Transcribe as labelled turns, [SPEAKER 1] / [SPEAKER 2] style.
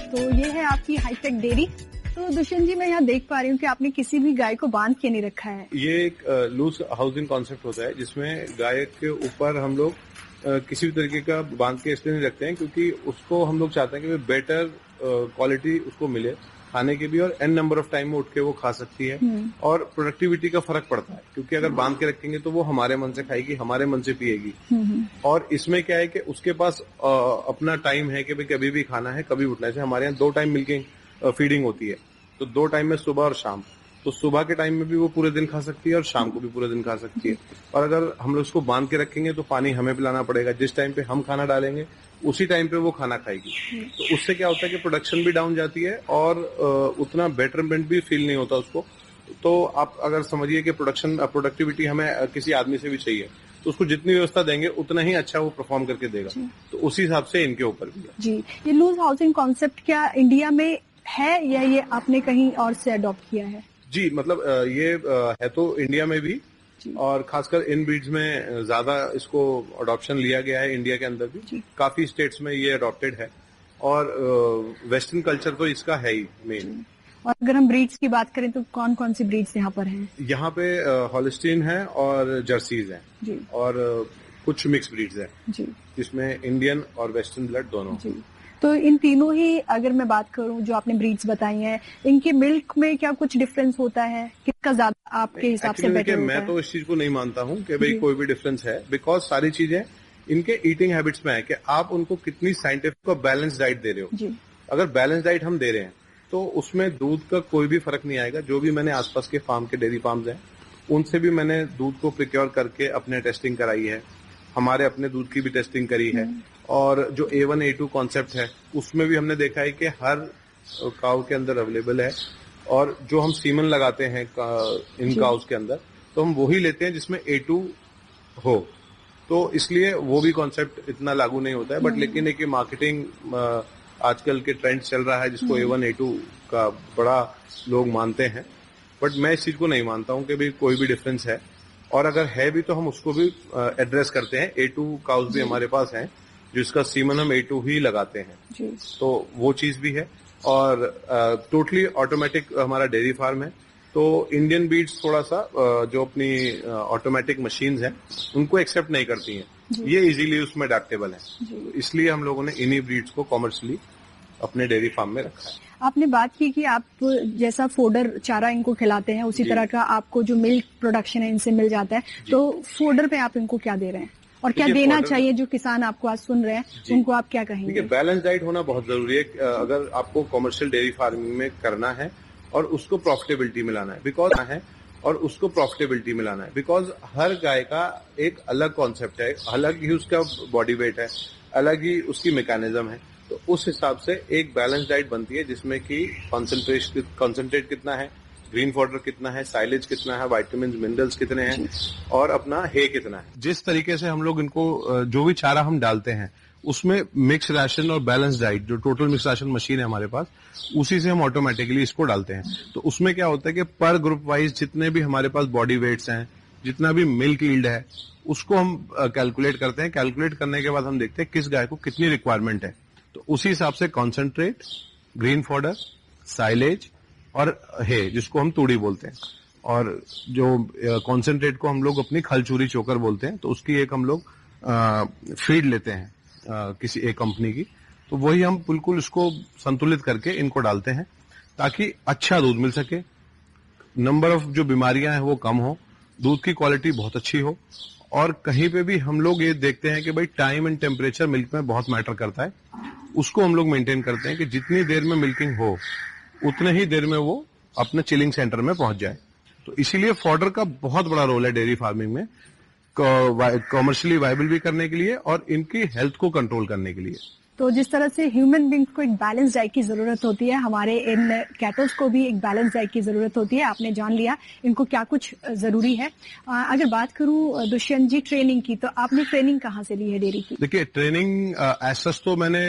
[SPEAKER 1] तो ये है आपकी हाईटेक डेयरी। तो दुष्यंत जी, मैं यहाँ देख पा रही हूँ कि आपने किसी भी गाय को बांध के नहीं रखा है।
[SPEAKER 2] ये एक लूज हाउसिंग कॉन्सेप्ट होता है जिसमें गाय के ऊपर हम लोग किसी भी तरीके का बांध के इसलिए नहीं रखते हैं क्योंकि उसको हम लोग चाहते हैं कि बेटर क्वालिटी उसको मिले खाने की भी, और एन नंबर ऑफ टाइम में उठ के वो खा सकती है और प्रोडक्टिविटी का फर्क पड़ता है क्योंकि अगर बांध के रखेंगे तो वो हमारे मन से खाएगी, हमारे मन से पिएगी। और इसमें क्या है कि उसके पास अपना टाइम है कि भाई कभी भी खाना है, कभी उठना है। हमारे यहाँ 2 टाइम मिलके फीडिंग होती है, तो 2 टाइम में सुबह और शाम। तो सुबह के टाइम में भी वो पूरे दिन खा सकती है और शाम को भी पूरे दिन खा सकती है। और अगर हम लोग उसको बांध के रखेंगे तो पानी हमें पिलाना पड़ेगा, जिस टाइम पे हम खाना डालेंगे उसी टाइम पे वो खाना खाएगी। तो उससे क्या होता है कि प्रोडक्शन भी डाउन जाती है और उतना बेटरमेंट भी फील नहीं होता उसको। तो आप अगर समझिए कि प्रोडक्टिविटी हमें किसी आदमी से भी चाहिए, तो उसको जितनी व्यवस्था देंगे उतना ही अच्छा वो परफॉर्म करके देगा। तो उसी हिसाब से इनके ऊपर भी है।
[SPEAKER 1] जी, ये लूज हाउसिंग कॉन्सेप्ट क्या इंडिया में है या ये आपने कहीं और से अडॉप्ट किया है?
[SPEAKER 2] जी, मतलब ये है तो इंडिया में भी, और खासकर इन ब्रीड्स में ज्यादा इसको अडॉप्शन लिया गया है। इंडिया के अंदर भी काफी स्टेट्स में ये अडॉप्टेड है और वेस्टर्न कल्चर तो इसका है ही मेन।
[SPEAKER 1] और अगर हम ब्रीड्स की बात करें तो कौन कौन सी ब्रीड्स यहाँ पर हैं?
[SPEAKER 2] यहाँ पे हॉलिस्टीन है और जर्सीज हैं और कुछ मिक्स ब्रीड्स हैं जिसमें इंडियन और वेस्टर्न ब्लड दोनों।
[SPEAKER 1] तो इन तीनों ही अगर मैं बात करूं जो आपने ब्रीड्स बताई हैं, इनके मिल्क में क्या कुछ डिफरेंस होता है? किसका ज्यादा आपके हिसाब से बेटर होता है?
[SPEAKER 2] मैं तो इस चीज को नहीं मानता हूं कि भाई कोई भी डिफरेंस है, बिकॉज सारी चीजें इनके ईटिंग हैबिट्स में है कि आप उनको कितनी साइंटिफिक और बैलेंस डाइट दे रहे हो। अगर बैलेंस डाइट हम दे रहे हैं तो उसमें दूध का कोई भी फर्क नहीं आएगा। जो भी मैंने आसपास के फार्म के डेयरी फार्म्स हैं उनसे भी मैंने दूध को प्रिक्योर करके अपने टेस्टिंग कराई है, हमारे अपने दूध की भी टेस्टिंग करी है। और जो A1 A2 कॉन्सेप्ट है उसमें भी हमने देखा है कि हर काउ के अंदर अवेलेबल है। और जो हम सीमन लगाते हैं इन काउस के अंदर, तो हम वही लेते हैं जिसमें A2 हो। तो इसलिए वो भी कॉन्सेप्ट इतना लागू नहीं होता है। बट लेकिन एक मार्केटिंग आजकल के ट्रेंड चल रहा है जिसको A1 A2 का बड़ा लोग मानते हैं। बट मैं इस चीज को नहीं मानता हूं कि भाई कोई भी डिफरेंस है, और अगर है भी तो हम उसको भी एड्रेस करते हैं। A2 काउस भी हमारे पास हैं जिसका सीमन हम A2 ही लगाते हैं, तो वो चीज भी है। और टोटली ऑटोमेटिक हमारा डेयरी फार्म है। तो इंडियन ब्रीड्स थोड़ा सा जो अपनी ऑटोमेटिक मशीन्स हैं उनको एक्सेप्ट नहीं करती हैं, ये इजीली उसमें अडेप्टेबल है। तो इसलिए हम लोगों ने इन्हीं ब्रीड्स को कॉमर्शियली अपने डेयरी फार्म में रखा है।
[SPEAKER 1] आपने बात की कि आप जैसा फोडर चारा इनको खिलाते हैं उसी तरह का आपको जो मिल्क प्रोडक्शन है इनसे मिल जाता है। तो फोडर पे आप इनको क्या दे रहे हैं और क्या देना चाहिए? जो किसान आपको आज सुन रहे हैं उनको आप क्या कहेंगे?
[SPEAKER 2] देखिए, बैलेंस डाइट होना बहुत जरूरी है अगर आपको कॉमर्शियल डेयरी फार्मिंग में करना है और उसको प्रॉफिटेबिलिटी मिलाना है। बिकॉज हर गाय का एक अलग कॉन्सेप्ट है, अलग ही उसका बॉडी वेट है, अलग ही उसकी मैकेनिज्म है। तो उस हिसाब से एक बैलेंस डाइट बनती है जिसमें कि कॉन्सेंट्रेट कितना है, ग्रीन फॉडर कितना है, साइलेज कितना है, विटामिन मिनरल्स कितने हैं और अपना हे कितना है। जिस तरीके से हम लोग इनको जो भी चारा हम डालते हैं उसमें मिक्स राशन और बैलेंस डाइट, जो टोटल मिक्स राशन मशीन है हमारे पास, उसी से हम ऑटोमेटिकली इसको डालते हैं। तो उसमें क्या होता है कि पर ग्रुप वाइज जितने भी हमारे पास बॉडी वेट्स हैं, जितना भी मिल्क यील्ड है, उसको हम कैलकुलेट करते हैं। कैलकुलेट करने के बाद हम देखते हैं किस गाय को कितनी रिक्वायरमेंट है। तो उसी हिसाब से कॉन्सेंट्रेट, ग्रीन फॉडर, साइलेज और हे, जिसको हम तूड़ी बोलते हैं, और जो कॉन्सेंट्रेट को हम लोग अपनी खलचूरी चोकर बोलते हैं, तो उसकी एक हम लोग फीड लेते हैं किसी एक कंपनी की। तो वही हम बिल्कुल इसको संतुलित करके इनको डालते हैं ताकि अच्छा दूध मिल सके, नंबर ऑफ जो बीमारियां हैं वो कम हो, दूध की क्वालिटी बहुत अच्छी हो। और कहीं पे भी हम लोग ये देखते हैं कि भाई टाइम एंड टेम्परेचर मिल्क में बहुत मैटर करता है, उसको हम लोग मेंटेन करते हैं कि जितनी देर में मिल्किंग हो उतने ही देर में वो अपने चिलिंग सेंटर में पहुंच जाए। तो इसीलिए फॉडर का बहुत बड़ा रोल है डेयरी फार्मिंग में, कॉमर्शियली वायबल भी करने के लिए और इनकी हेल्थ को कंट्रोल करने के लिए।
[SPEAKER 1] तो जिस तरह से ह्यूमन बींग्स को एक बैलेंस डाइट की जरूरत होती है, हमारे इन कैटल्स को भी एक बैलेंस डाइट की जरूरत होती है। आपने जान लिया इनको क्या कुछ जरूरी है। अगर बात करूं दुष्यंत जी ट्रेनिंग की, तो आपने ट्रेनिंग कहाँ से ली है डेयरी की?
[SPEAKER 2] देखिए, ट्रेनिंग एज सच तो मैंने